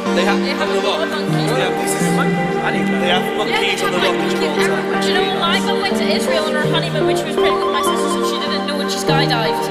They have They have on a the lot rock. of monkeys. They have I didn't know. They have Yeah, they monkeys on have the rock in monkeys Gibraltar. everywhere. Do you know, my mum went to Israel on her honeymoon when she was pregnant with my sisters and she didn't know when she skydived.